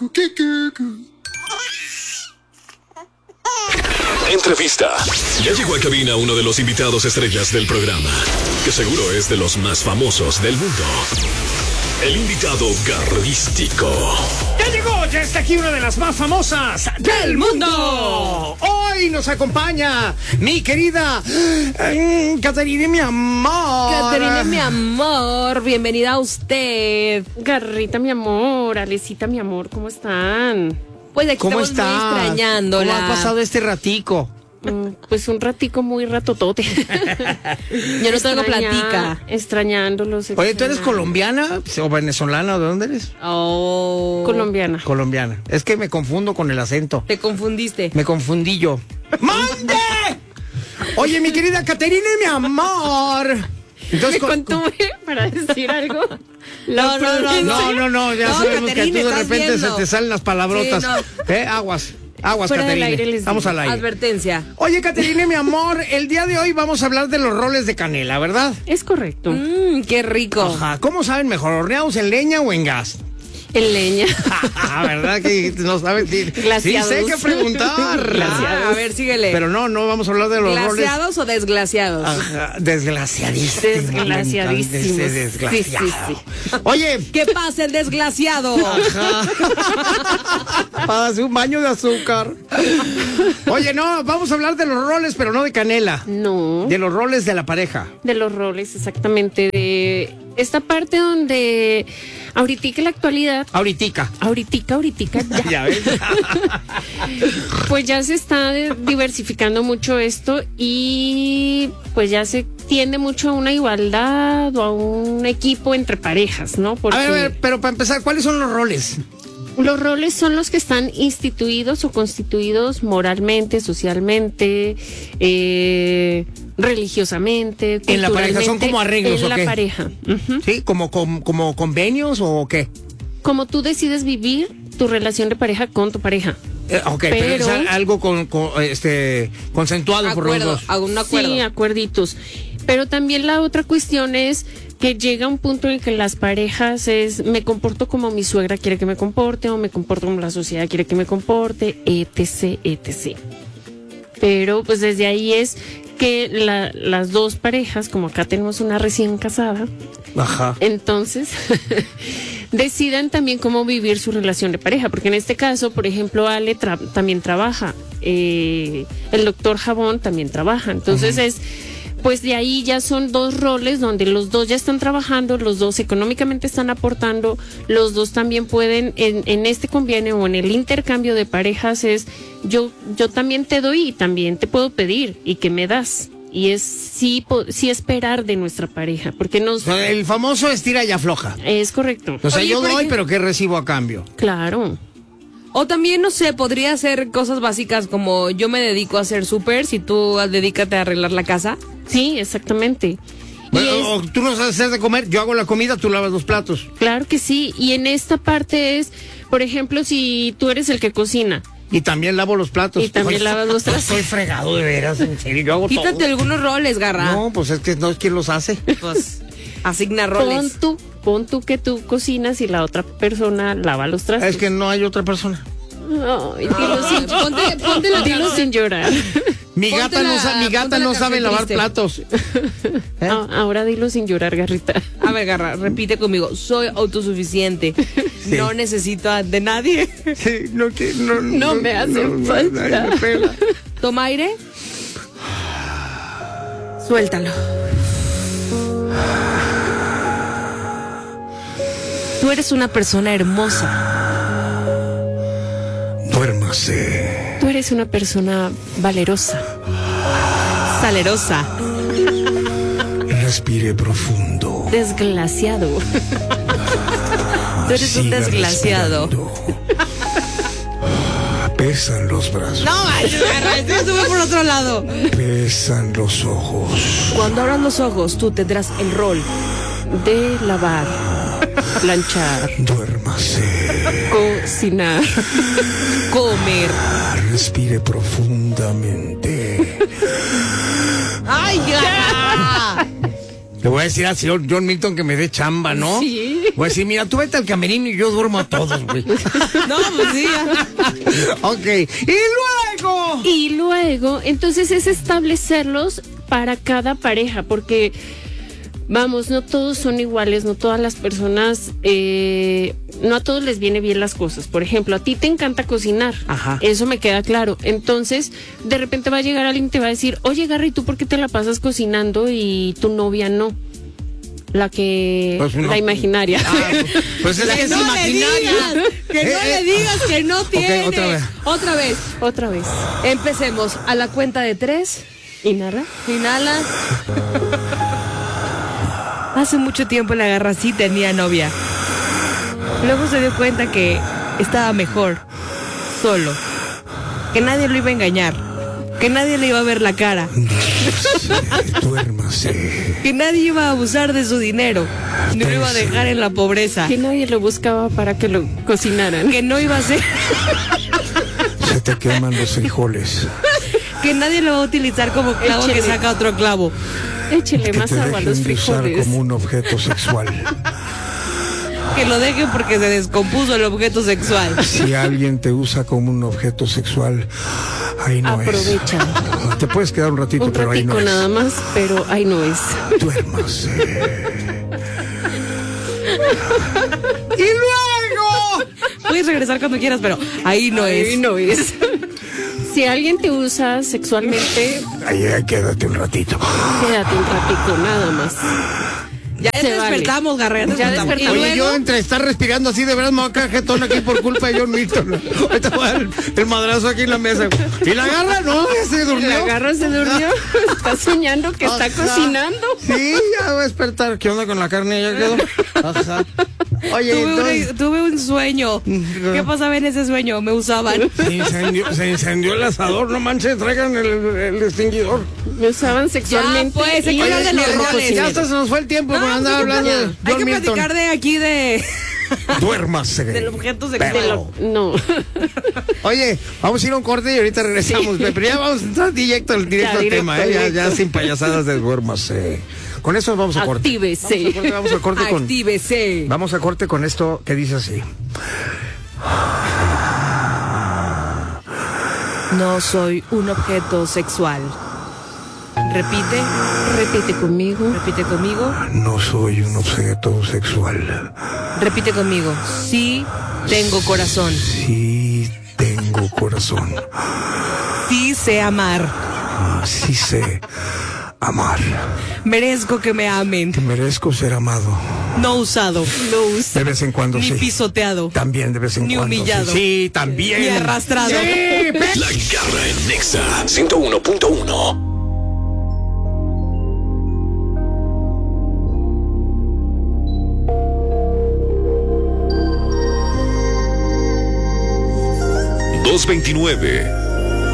Entrevista. Ya llegó a cabina uno de los invitados estrellas del programa, que seguro es de los más famosos del mundo. El invitado garrístico. ¡Ya llegó! ¡Ya está aquí una de las más famosas del mundo! Hoy nos acompaña mi querida Caterina, mi amor. Caterina, mi amor, bienvenida a usted. Garrita, mi amor, Alecita, mi amor, ¿cómo están? Pues aquí ¿Cómo estamos muy estás? extrañándola. ¿Cómo ha pasado este ratico? Pues un ratico muy ratotote. Yo no tengo platica. Extrañándolos. Oye, ¿tú eres colombiana o venezolana o de dónde eres? Oh. Colombiana. Colombiana. Es que me confundo con el acento. Te confundiste. Me confundí yo. ¡Mande! Oye, mi querida Caterina, mi amor. Entonces, Me contuve para decir algo. No, ya No, sabemos Caterina, que tú de estás repente viendo. se te salen las palabrotas. Sí, Aguas, Fuera del Caterina. aire les Vamos digo. al aire. Advertencia. Oye, Caterina, mi amor, el día de hoy vamos a hablar de los roles de canela, ¿verdad? Es correcto. Qué rico. Ajá. ¿Cómo saben mejor, horneados en leña o en gas? En leña. ¿Verdad que no saben? Sí, Glaseados. sé qué preguntar. Glaseados. A ver, síguele. Pero no vamos a hablar de los roles. ¿Glaseados o desglaciados? Ajá, desglaciadísimo. Desglaciadísimos. Desglaciado. Sí. Oye, ¿Qué pasa el desglaciado? pásase un baño de azúcar. Oye, no, vamos a hablar de los roles, pero no de canela. No. De los roles de la pareja. De los roles, exactamente. De esta parte donde ahorita en la actualidad. Ahoritica. Ahoritica, ya. Ya ves. Pues ya se está diversificando mucho esto y pues ya se tiende mucho a una igualdad o a un equipo entre parejas, ¿no? Porque A ver, pero para empezar, ¿cuáles son los roles? los roles son los que están instituidos o constituidos moralmente, socialmente, religiosamente, En la pareja, ¿son culturalmente, como arreglos en o la qué? pareja. Ujú. ¿Sí? ¿Como convenios o qué? Como tú decides vivir tu relación de pareja con tu pareja. Ok, pero es algo consensuado por los Acuerdo, dos. hago un acuerdo. Sí, acuerditos. Pero también la otra cuestión es que llega un punto en que las parejas me comporto como mi suegra quiere que me comporte o me comporto como la sociedad quiere que me comporte, etc. Pero pues desde ahí es que las dos parejas, como acá tenemos una recién casada, Ajá. entonces decidan también cómo vivir su relación de pareja, porque en este caso, por ejemplo, Ale también trabaja, el doctor Jabón también trabaja, entonces pues de ahí ya son dos roles donde los dos ya están trabajando, los dos económicamente están aportando, los dos también pueden, en este convenio o en el intercambio de parejas yo también te doy y también te puedo pedir y que me das. Y es sí esperar de nuestra pareja, porque El famoso estira y afloja. es correcto. O sea, Oye, yo por doy, ejemplo- pero ¿qué recibo a cambio? Claro. O también, no sé, podría hacer cosas básicas como yo me dedico a hacer súper, si tú dedícate a arreglar la casa. Sí, exactamente. Bueno, o tú no sabes hacer de comer, yo hago la comida, tú lavas los platos. Claro que sí. Y en esta parte es, por ejemplo, si tú eres el que cocina. Y también lavo los platos. Y también lavas los trastes. Estoy fregado de veras, en serio, yo hago Quítate todo. algunos roles, Garra. No, pues es que no es quien los hace. Pues, asigna roles. Pon tú que tú cocinas y la otra persona lava los trastes. Es que no hay otra persona. Ay, dilo Ponte sin llorar. Mi Ponte gata la no sabe canción lavar triste. platos. Ahora dilo sin llorar, Garrita. A ver, Garra, repite conmigo. Soy autosuficiente. Sí. No necesito de nadie. Sí, No me hace falta. nadie me pela. Toma aire. Suéltalo. Tú eres una persona hermosa. Duérmase. Tú eres una persona valerosa. Salerosa. Respire profundo. Desglaciado. Tú eres un Siga desgraciado. respirando. Pesan los brazos. No, Garra, esto sube por otro lado. Pesan los ojos. Cuando abras los ojos, tú tendrás el rol. De lavar, planchar, Duérmase. cocinar. Comer. Respire profundamente. ¡Ay, Garra! Le voy a decir al señor John Milton que me dé chamba, ¿no? Sí. Pues sí, mira, tú vete al camerino y yo duermo a todos, güey. No, pues sí. Ok. Y luego, entonces es establecerlos para cada pareja, porque vamos, no todos son iguales, no todas las personas, no a todos les viene bien las cosas. Por ejemplo, a ti te encanta cocinar. Ajá. Eso me queda claro. Entonces, de repente va a llegar alguien y te va a decir, oye, Garry, ¿tú por qué te la pasas cocinando y tu novia no? La imaginaria. Pues es que es imaginaria. Que no le digas que no tiene. Ok, otra vez. Otra vez. Empecemos a la cuenta de 3. Inhala. Inhala. Hace mucho tiempo la Garra sí tenía novia. Luego se dio cuenta que estaba mejor, solo. Que nadie lo iba a engañar. Que nadie le iba a ver la cara. Duérmase. Que nadie iba a abusar de su dinero. No lo iba a dejar en la pobreza. Que nadie lo buscaba para que lo cocinaran. Que no iba a ser. Se te queman los frijoles. Que nadie lo va a utilizar como clavo que saca otro clavo. Échele Que más te agua a los dejen de usar frijoles. como un objeto sexual. Que lo dejen porque se descompuso el objeto sexual. Si alguien te usa como un objeto sexual, ahí no Aprovecha. es. Te puedes quedar un ratito, Un pero ahí no ratico es. nada más, pero ahí no es. Duérmase. ¡Y luego! Puedes regresar cuando quieras, pero ahí no es. Ahí no es. Si alguien te usa sexualmente, Ahí quédate un ratito. quédate un ratico nada más. Ya Se vale. despertamos, Garra. Ya despertamos. Oye, yo entre estar respirando así, de verdad me voy a caer jetón aquí por culpa de John Milton. Ahorita voy a dar el madrazo aquí en la mesa. ¿Y la Garra? No, ya se durmió. La Garra se durmió. Está soñando que está Ajá. cocinando. Sí, ya va a despertar. ¿Qué onda con la carne? Ya quedó. Ajá. Oye, entonces... Tuve un sueño. ¿Qué pasaba en ese sueño? Me usaban. Se incendió el asador, no manches, traigan el extinguidor. Me usaban sexualmente. Ya, pues, hay que hablar de los roles. Ya cocinero. hasta se nos fue el tiempo cuando andaba hablando de Hay John que Milton. platicar de aquí de Duérmase. del objeto sexual. De lo- no. Oye, vamos a ir a un corte y ahorita regresamos. Sí. Pero ya vamos a entrar directo al directo, tema, ¿eh? Ya directo. sin payasadas de duérmase. Con eso vamos a corte. Actívese. Vamos a corte con... Actívese. Vamos a corte con esto que dice así. No soy un objeto sexual. Repite, Repite conmigo. repite conmigo, No soy un objeto sexual. repite conmigo. Sí, tengo corazón. Sí tengo corazón. Sí sé amar. Sí sé amar. Merezco que me amen. Merezco ser amado. No usado. De vez en cuando Ni sí. pisoteado. También de vez en Ni cuando. humillado. Sí, sí, también. Ni arrastrado. La Garra en Nexa 101.1. $229